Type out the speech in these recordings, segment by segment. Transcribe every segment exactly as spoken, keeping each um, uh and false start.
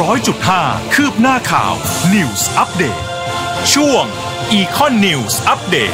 อยจุดห้าคืบหน้าข่าว News Update ช่วง Econ News Update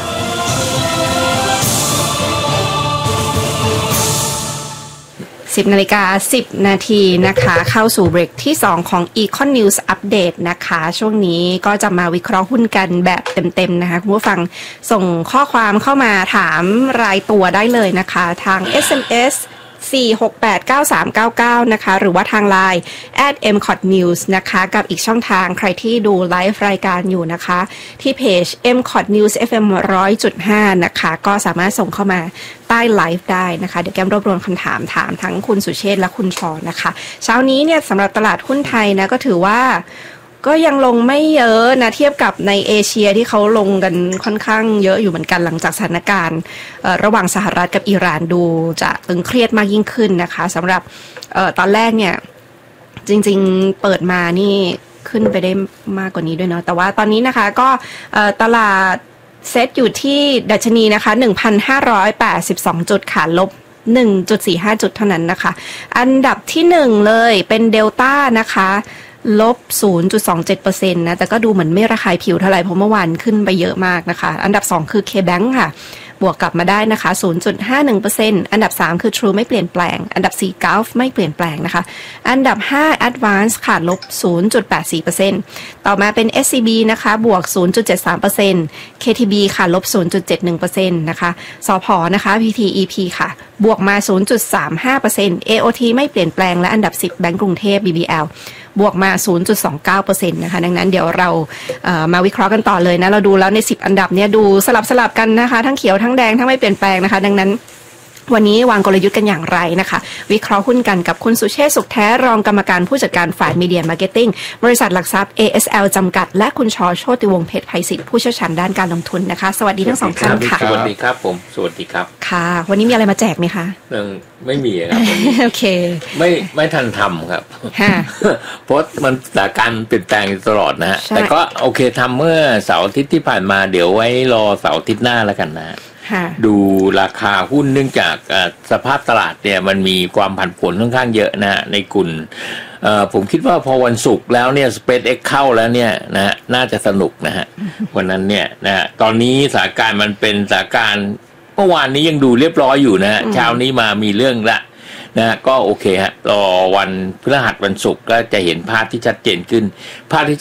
สิบนาฬิกาสิบนาทีนะคะเข้าสู่เบรกที่สองของ Econ News Update นะคะช่วงนี้ก็จะมาวิเคราะห์หุ้นกันแบบเต็มๆนะคะคุณผู้ฟังส่งข้อความเข้ามาถามรายตัวได้เลยนะคะทาง เอส เอ็ม เอส สี่ หก แปด เก้า สาม เก้า เก้า นะคะหรือว่าทาง ไลน์ แอท เอ็ม คอท นิวส์ นะคะกับอีกช่องทางใครที่ดูไลฟ์รายการอยู่นะคะที่เพจ เอ็ม คอท นิวส์ เอฟ เอ็ม หนึ่งร้อยจุดห้า นะคะก็สามารถส่งเข้ามาใต้ไลฟ์ได้นะคะเดี๋ยวแก้มรวบรวมคำถามถามทั้งคุณสุเชษฐ์และคุณชอนะคะเช้านี้เนี่ยสำหรับตลาดหุ้นไทยนะก็ถือว่าก็ยังลงไม่เยอะนะเทียบกับในเอเชียที่เขาลงกันค่อนข้างเยอะอยู่เหมือนกันหลังจากสถานการณ์ระหว่างสหรัฐกับอิหร่านดูจะตึงเครียดมากยิ่งขึ้นนะคะสำหรับออตอนแรกเนี่ยจริงๆเปิดมานี่ขึ้นไปได้มากกว่านี้ด้วยเนาะแต่ว่าตอนนี้นะคะก็ตลาดเซตอยู่ที่ดัชนีนะคะ หนึ่งพันห้าร้อยแปดสิบสอง จุดค่ะลบ หนึ่งจุดสี่ห้า จุดเท่านั้นนะคะอันดับที่หนึ่งเลยเป็นเดลต้านะคะลบ ศูนย์จุดสองเจ็ดเปอร์เซ็นต์ นะแต่ก็ดูเหมือนไม่ระคายผิวเท่าไหร่เพราะเมื่อวานขึ้นไปเยอะมากนะคะอันดับสองคือ K-Bank ค่ะบวกกลับมาได้นะคะ ศูนย์จุดห้าหนึ่งเปอร์เซ็นต์ อันดับสามคือ True ไม่เปลี่ยนแปลงอันดับสี่ Gulf ไม่เปลี่ยนแปลงนะคะอันดับห้า Advance ค่ะลบ ศูนย์จุดแปดสี่เปอร์เซ็นต์ ต่อมาเป็น เอส ซี บี นะคะบวก ศูนย์จุดเจ็ดสามเปอร์เซ็นต์ เค ที บี ค่ะลบ ศูนย์จุดเจ็ดหนึ่งเปอร์เซ็นต์ นะคะสผ.นะคะ พี ที อี พี ค่ะบวกมา ศูนย์จุดสามห้าเปอร์เซ็นต์ เอ โอ ที ไม่เปลี่ยนแปลงและอันดับสิบแบงก์กรุงเทพ บี บี แอล บวกมา ศูนย์จุดสองเก้าเปอร์เซ็นต์ นะคะดังนั้นเดี๋ยวเราเอ่อมาวิเคราะห์กันต่อเลยนะเราดูแล้วในสิบอันดับเนี่ยดูสลับสลับกันนะคะทั้งเขียวทั้งแดงทั้งไม่เปลี่ยนแปลงนะคะดังนั้นวันนี้วางกลยุทธ์กันอย่างไรนะคะวิเคราะห์หุ้นกันกับคุณสุเชษฐ์สุขแท้รองกรรมการผู้จัดการฝ่ายมีเดียมาร์เก็ตติ้งบริษัทหลักทรัพย์ เอ เอส แอล จำกัดและคุณชอโชติวงศ์เพชรไพศิษฐ์ผู้เชี่ยวชาญด้านการลงทุนนะคะสวัสดีทั้งสองท่านค่ะสวัสดีครับผมสวัสดีครับค่ะวันนี้มีอะไรมาแจกไหมคะยังไม่มีครับโอเคไม่ไม่ทันทำครับเพราะมันสถานการณ์เปลี่ยนแปลงตลอดนะฮะแต่ก็โอเคทำเมื่อเสาร์อาทิตย์ที่ผ่านมาเดี๋ยวไว้รอเสาร์อาทิตย์หน้าแล้วกันนะดูราคาหุ้นเนื่องจากสภาพตลาดเนี่ยมันมีความผันผวนค่อนข้างเยอะนะในกลุ่มผมคิดว่าพอวันศุกร์แล้วเนี่ย SpaceX เข้าแล้วเนี่ยนะน่าจะสนุกนะฮะวันนั้นเนี่ยนะตอนนี้สถานการณ์มันเป็นสถานการณ์เมื่อวานนี้ยังดูเรียบร้อยอยู่นะเช้านี้มามีเรื่องละนะก็โอเคฮะรอวันพฤหัสวันศุกร์ก็จะเห็นภาพที่ชัดเจนขึ้นภาพที่